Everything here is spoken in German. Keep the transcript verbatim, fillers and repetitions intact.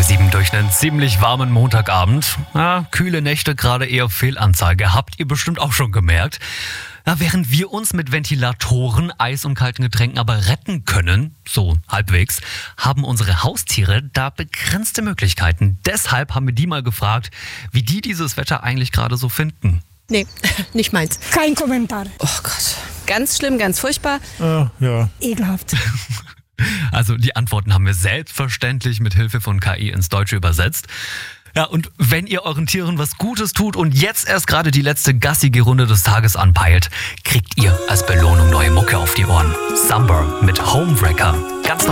sieben durch einen ziemlich warmen Montagabend. Ja, kühle Nächte, gerade eher Fehlanzeige. Habt ihr bestimmt auch schon gemerkt. Ja, während wir uns mit Ventilatoren, Eis und kalten Getränken aber retten können, so halbwegs, haben unsere Haustiere da begrenzte Möglichkeiten. Deshalb haben wir die mal gefragt, wie die dieses Wetter eigentlich gerade so finden. Nee, nicht meins. Kein Kommentar. Oh Gott. Ganz schlimm, ganz furchtbar. Äh, ja. Ekelhaft. Also die Antworten haben wir selbstverständlich mit Hilfe von K I ins Deutsche übersetzt. Ja, und wenn ihr euren Tieren was Gutes tut und jetzt erst gerade die letzte gassige Runde des Tages anpeilt, kriegt ihr als Belohnung neue Mucke auf die Ohren. Summer mit Homewrecker. Ganz